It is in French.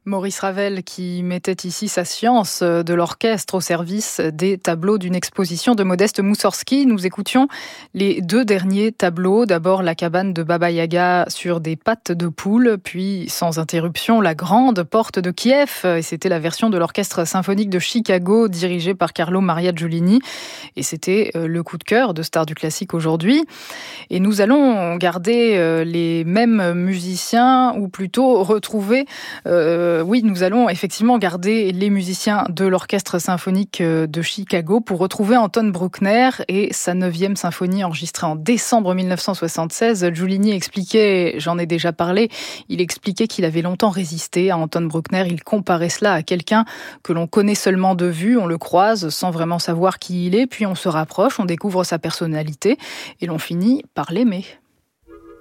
Maurice Ravel qui mettait ici sa science de l'orchestre au service des tableaux d'une exposition de Modeste Moussorgsky. Nous écoutions les deux derniers tableaux. D'abord la cabane de Baba Yaga sur des pattes de poule, puis sans interruption la grande porte de Kiev. Et c'était la version de l'orchestre symphonique de Chicago dirigé par Carlo Maria Giulini. Et c'était le coup de cœur de Stars du classique aujourd'hui. Et nous allons garder les mêmes musiciens, ou plutôt retrouver... nous allons effectivement garder les musiciens de l'orchestre symphonique de Chicago pour retrouver Anton Bruckner et sa 9e symphonie enregistrée en décembre 1976. Giulini expliquait, j'en ai déjà parlé, il expliquait qu'il avait longtemps résisté à Anton Bruckner. Il comparait cela à quelqu'un que l'on connaît seulement de vue, on le croise sans vraiment savoir qui il est, puis on se rapproche, on découvre sa personnalité et l'on finit par l'aimer.